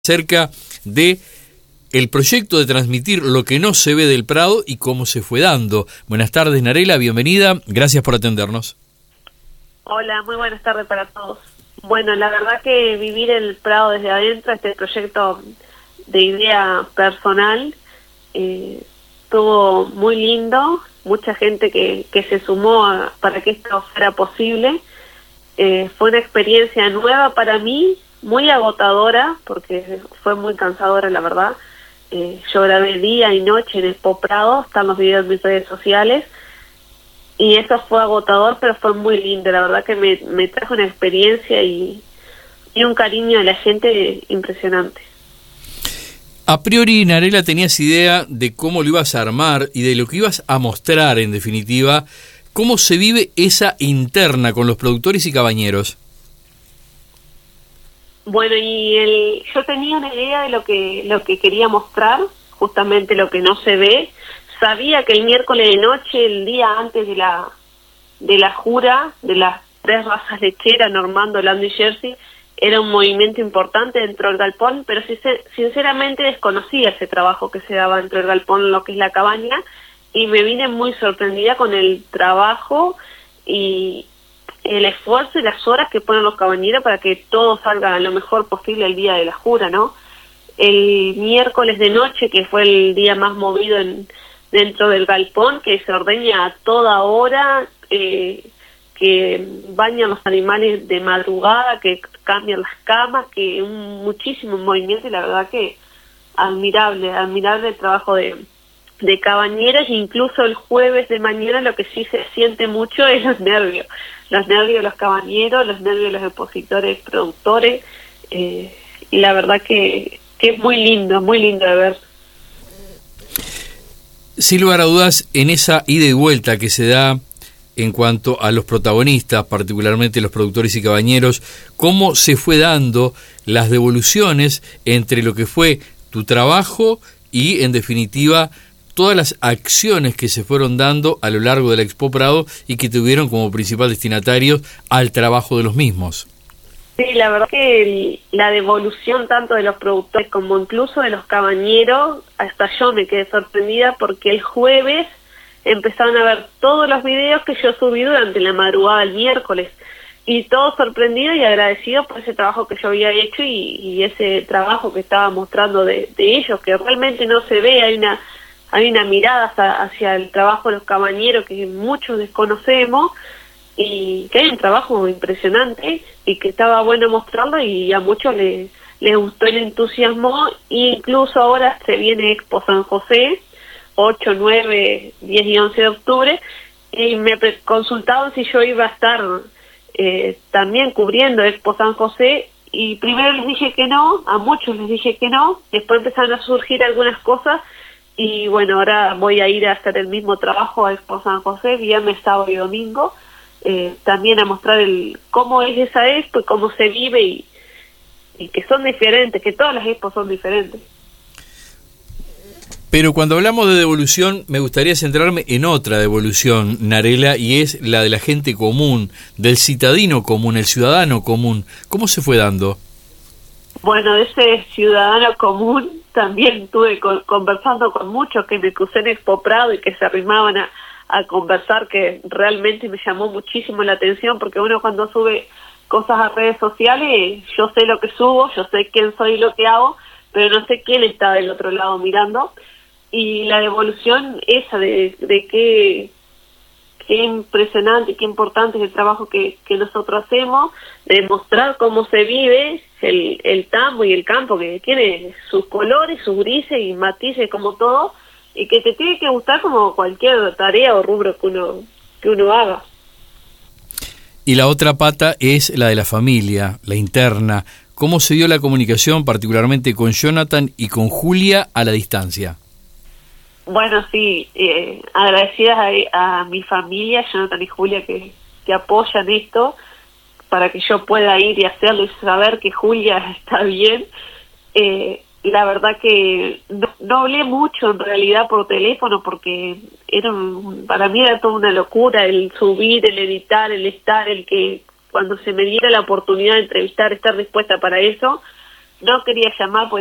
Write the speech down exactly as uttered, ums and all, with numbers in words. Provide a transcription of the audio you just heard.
Acerca de el proyecto de transmitir lo que no se ve del Prado y cómo se fue dando. Buenas tardes, Narela, bienvenida, gracias por atendernos. Hola, muy buenas tardes para todos. Bueno, la verdad que vivir el Prado desde adentro, este proyecto de idea personal, eh, estuvo muy lindo, mucha gente que, que se sumó a, para que esto fuera posible. Eh, fue una experiencia nueva para mí, muy agotadora, porque fue muy cansadora, la verdad. Eh, yo grabé día y noche en Expo Prado, están los videos en mis redes sociales, y eso fue agotador, pero fue muy lindo. La verdad que me, me trajo una experiencia y, y un cariño de la gente impresionante. A priori, Narela, tenías idea de cómo lo ibas a armar y de lo que ibas a mostrar, en definitiva. ¿Cómo se vive esa interna con los productores y cabañeros? Bueno, y el, yo tenía una idea de lo que lo que quería mostrar, justamente lo que no se ve. Sabía que el miércoles de noche, el día antes de la de la jura de las tres razas lecheras, Normando, Lando y Jersey, era un movimiento importante dentro del galpón, pero sinceramente desconocía ese trabajo que se daba dentro del galpón, lo que es la cabaña, y me vine muy sorprendida con el trabajo y el esfuerzo y las horas que ponen los cabañeros para que todo salga lo mejor posible el día de la jura, ¿no? El miércoles de noche, que fue el día más movido en, dentro del galpón, que se ordeña a toda hora, eh, que bañan los animales de madrugada, que cambian las camas, que un muchísimo movimiento, y la verdad que admirable, admirable el trabajo de... de cabañeras. Incluso el jueves de mañana lo que sí se siente mucho es los nervios, los nervios de los cabañeros, los nervios de los expositores, productores, eh, y la verdad que, que es muy lindo, muy lindo de ver. Sin lugar a dudas, en esa ida y vuelta que se da en cuanto a los protagonistas, particularmente los productores y cabañeros, cómo se fue dando las devoluciones entre lo que fue tu trabajo y, en definitiva, todas las acciones que se fueron dando a lo largo de la Expo Prado y que tuvieron como principal destinatarios al trabajo de los mismos. Sí, la verdad que el, la devolución tanto de los productores como incluso de los cabañeros, hasta yo me quedé sorprendida porque el jueves empezaron a ver todos los videos que yo subí durante la madrugada del miércoles, y todos sorprendidos y agradecidos por ese trabajo que yo había hecho y, y ese trabajo que estaba mostrando de, de ellos, que realmente no se ve. Hay una Hay una mirada hacia, hacia el trabajo de los cabañeros que muchos desconocemos, y que hay un trabajo impresionante y que estaba bueno mostrarlo, y a muchos les, les gustó el entusiasmo. E incluso ahora se viene Expo San José, ocho, nueve, diez y once de octubre, y me consultaban si yo iba a estar eh, también cubriendo Expo San José, y primero les dije que no, a muchos les dije que no, después empezaron a surgir algunas cosas. Y bueno, ahora voy a ir a hacer el mismo trabajo a Expo San José, viernes, sábado y domingo, eh, también a mostrar el cómo es esa expo y cómo se vive, y, y que son diferentes, que todas las expos son diferentes. Pero cuando hablamos de devolución, me gustaría centrarme en otra devolución, Narela, y es la de la gente común, del citadino común, el ciudadano común. ¿Cómo se fue dando? Bueno, de ese ciudadano común también estuve con, conversando con muchos que me crucé en Expo Prado y que se arrimaban a, a conversar, que realmente me llamó muchísimo la atención, porque uno cuando sube cosas a redes sociales, yo sé lo que subo, yo sé quién soy y lo que hago, pero no sé quién está del otro lado mirando. Y la devolución esa de, de qué... qué impresionante, qué importante es el trabajo que, que nosotros hacemos, de mostrar cómo se vive el, el tambo y el campo, que tiene sus colores, sus grises y matices como todo, y que te tiene que gustar como cualquier tarea o rubro que uno, que uno haga. Y la otra pata es la de la familia, la interna. ¿Cómo se dio la comunicación, particularmente con Jonathan y con Julia, a la distancia? Bueno, sí, eh, agradecidas a, a mi familia, Jonathan y Julia, que, que apoyan esto para que yo pueda ir y hacerlo y saber que Julia está bien. Eh, la verdad que no, no hablé mucho en realidad por teléfono, porque era un, para mí era toda una locura el subir, el editar, el estar, el que cuando se me diera la oportunidad de entrevistar, estar dispuesta para eso. no quería llamar porque